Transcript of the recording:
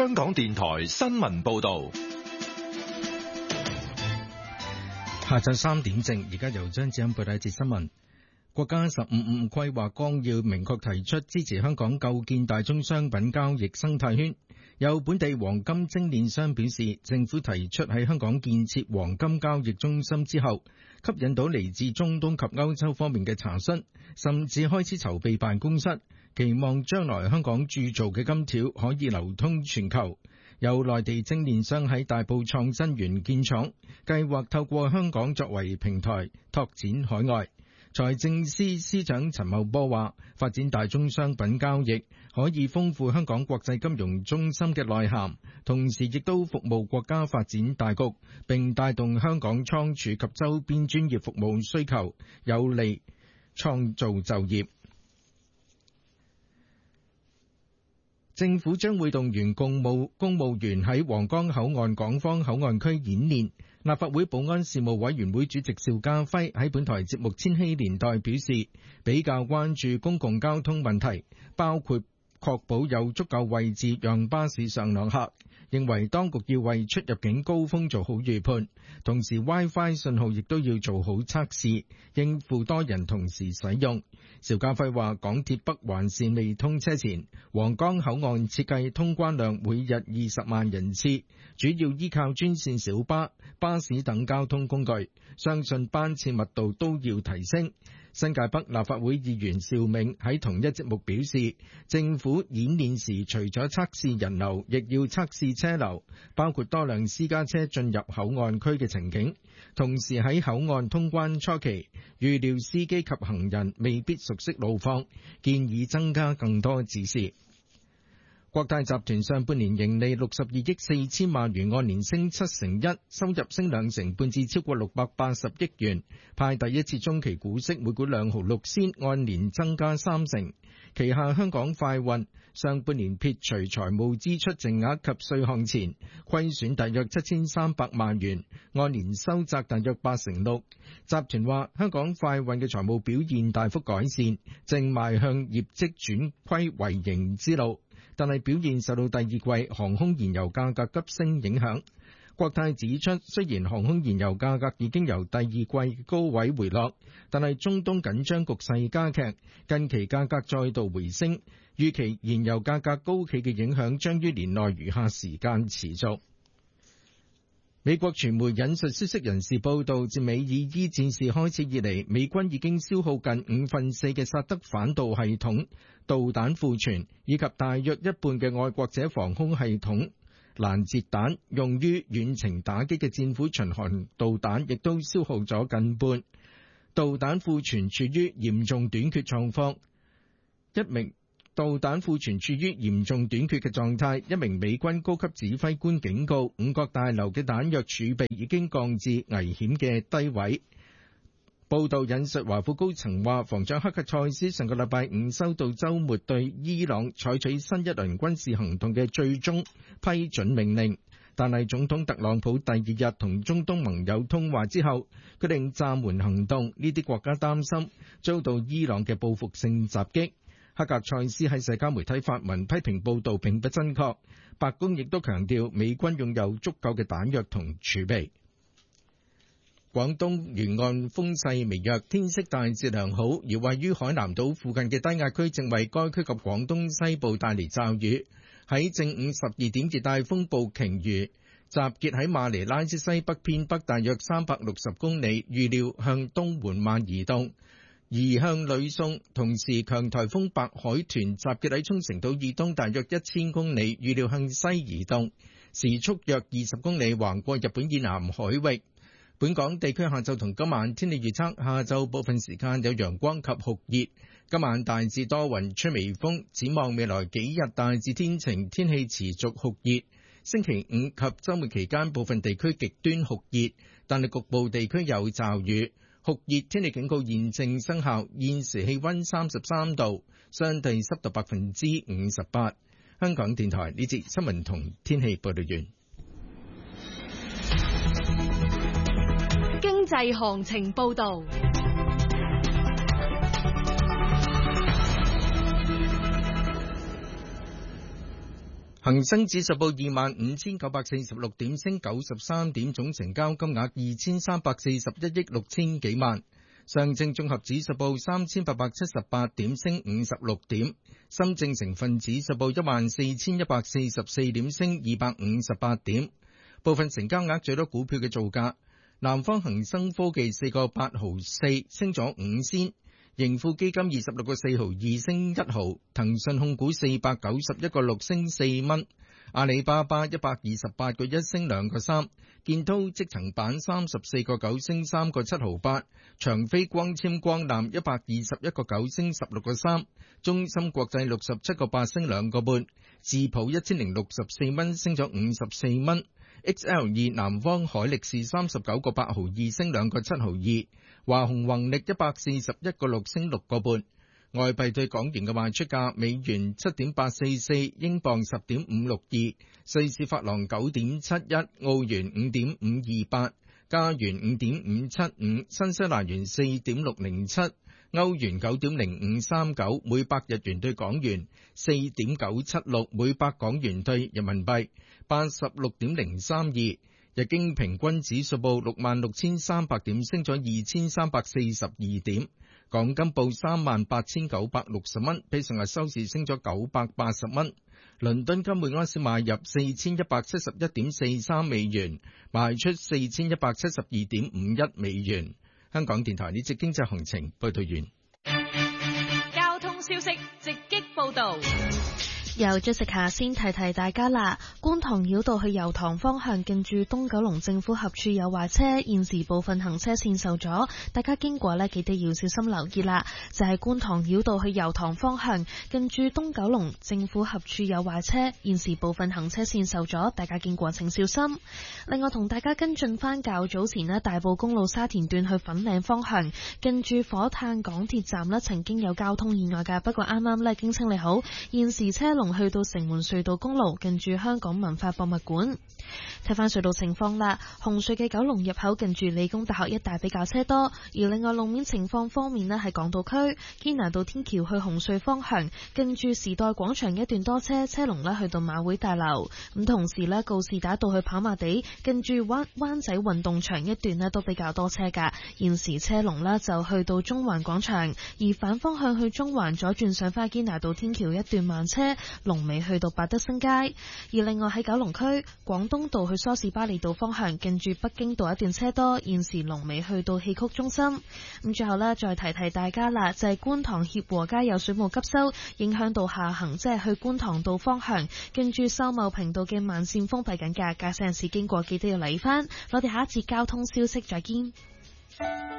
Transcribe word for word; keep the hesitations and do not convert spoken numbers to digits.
香港電台新聞報道。 下晝三點正，而家由張子欣報道一節新聞。國家十五五規劃綱要明確提出支持香港構建大宗商品交易生態圈。有本地黃金精煉商表示，政府提出喺香港建設黃金交易中心之後，吸引到嚟自中東及歐洲方面嘅查詢，甚至開始籌備辦公室，期望將來香港鑄造嘅金條可以流通全球。有內地精煉商喺大埔創新園建廠，計劃透過香港作為平台拓展海外。財政司司長陳茂波話，發展大宗商品交易可以豐富香港國際金融中心嘅內涵，同時亦都服務國家發展大局，並帶動香港倉儲及周邊專業服務需求，有利創造就業。政府將會動員公務公務員喺皇崗口岸港方口岸區演練。立法會保安事務委員會主席邵家輝喺本台節目《千禧年代》表示，比較關注公共交通問題，包括確保有足夠位置讓巴士上落客，認為當局要為出入境高峰做好預判，同時 WiFi 信號亦都要做好測試，應付多人同時使用。邵家輝話，港鐵北環線未通車前，皇崗口岸設計通關量每日二十萬人次，主要依靠專線小巴、巴士等交通工具，相信班次密度都要提升。新界北立法會議員邵銘喺同一節目表示，政府演練時除咗測試人流，亦要測試車流，包括多輛私家車進入口岸區嘅情景。同時喺口岸通關初期，預料司機及行人未必熟悉路況，建議增加更多指示。國泰集團上半年盈利六十二億四千萬元，按年升七成一，收入升兩成半至超過六百八十億元，派第一次中期股息每股兩毫六仙，按年增加三成。旗下香港快運上半年撇除財務支出淨額及稅項前，虧損大約七千三百萬元，按年收窄大約八成六。集團話香港快運嘅財務表現大幅改善，正邁向業績轉虧為盈之路。但係表現受到第二季航空燃油價格急升影響。國泰指出，雖然航空燃油價格已經由第二季高位回落，但係中東緊張局勢加劇，近期價格再度回升，預期燃油價格高企嘅影響將於年內餘下時間持續。美國傳媒引述消息人士報道，自美以伊戰事開始以嚟，美軍已經消耗近五分四嘅薩德反導系統導彈庫存，以及大約一半嘅愛國者防空系統攔截彈，用於遠程打擊嘅戰斧巡航導彈亦都消耗咗近半，導彈庫存處於嚴重短缺狀況。一名導彈庫存處於嚴重短缺嘅狀態，一名美軍高級指揮官警告，五角大樓嘅彈藥儲備已經降至危險嘅低位。報道引述華府高層話，防長克薩塞斯上個禮拜五收到週末對伊朗採取新一輪軍事行動嘅最終批准命令，但係總統特朗普第二日同中東盟友通話之後，決定暫緩行動。呢啲國家擔心遭到伊朗嘅報復性襲擊。克格塞斯喺社交媒體發文批評報道並不真確，白宮亦都強調美軍擁有足夠嘅彈藥同儲備。廣東沿岸風勢微弱，天色大致良好，而位於海南島附近嘅低壓區正為該區及廣東西部帶嚟驟雨。喺正午十二點，熱帶風暴鯨魚集結喺馬尼拉之西北偏北大約三百六十公里，預料向東緩慢移動，移向呂宋。同時，強颱風白海豚集結喺沖繩島以東大約一千公里，預料向西移動，時速約二十公里，橫過日本以南海域。本港地區下晝同今晚天氣預測：下晝部分時間有陽光及酷熱，今晚大致多雲，吹微風。展望未來幾日大致天晴，天氣持續酷熱。星期五及週末期間部分地區極端酷熱，但係局部地區有驟雨。酷熱天氣警告現正生效。現時氣溫三十三度，相對濕度百分之五十八。香港電台呢節新聞同天氣報道完。 經濟行情報道。 恒生指數報二萬五千九百四十六點，升九十三點，總成交金額二千三百四十一億六千幾萬。上證綜合指數報三千八百七十八點，升五十六點。深證成分指數報一萬四千一百四十四點，升二百五十八點。部分成交額最多股票嘅造價：南方恒生科技四個八毫四，升咗五仙。盈富基金二十六個四毫二，升一毫，騰訊控股四百九十一個六，升四蚊，阿里巴巴一百二十八個一，升兩個三，建滔積層板三十四個九，升三個七毫八，長飛光纖光纜一百二十一個九，升十六個三，中芯國際六十七個八，升兩個半，智普一千零六十四蚊，升咗五十四蚊。X L 二南方海力士三十九個八毫二，升兩個七毫二，華虹宏力一百四十一個六，升六個半。外幣對港元嘅賣出價：美元七點八四四，英鎊十點五六二，瑞士法郎九點七一，澳元五點五二八，加元五點五七五，新西蘭元四點六零七，歐元九點零五三九，每百日元對港元四點九七六，每百港元對人民幣八十六點零三二。日經平均指數報六萬六千三百點，升咗二千三百四十二點。港金報三萬八千九百六十蚊，比上日收市升咗九百八十蚊。倫敦金每安士買入四千一百七十一點四三美元，賣出四千一百七十二點五一美元。香港電台呢節經濟行情報道完。 交通消息直擊報道。 由朱食下先提提大家啦，觀塘繞道去油塘方向近住東九龍政府合署有壞車，現時部分行車線受阻，大家經過呢記得要小心留意啦。就係、是、觀塘繞道去油塘方向近住東九龍政府合署有壞車，現時部分行車線受阻，大家經過請小心。另外同大家跟進翻較早前呢，大埔公路沙田段去粉嶺方向近住火炭港鐵站呢曾經有交通意外㗎，不過啱啱呢已經清理好，現時車龍去到城門隧道公路近住香港文化博物館。睇翻隧道情況啦，紅隧嘅九龍入口近住理工大學一帶比較車多，而另外路面情況方面呢，喺港島區堅拿道天橋去紅隧方向近住時代廣場一段多車，車龍呢去到馬會大樓。咁同時呢，告士打道去跑馬地近住灣灣仔運動場一段呢都比較多車噶，現時車龍呢就去到中環廣場，而反方向去中環左轉上返堅拿道天橋一段慢車，龍尾去到百德新街。而另外喺九龍區廣東道去梳士巴利道方向近住北京道一段車多，現時龍尾去到戲曲中心。咁最後呢，再提提大家啦，就係、是、觀塘協和街有水務急修，影響到下行，即係去觀塘道方向近住秀茂坪道嘅慢線封閉緊㗎，駕駛人士經過記得要留意返。我哋下一節交通消息再見。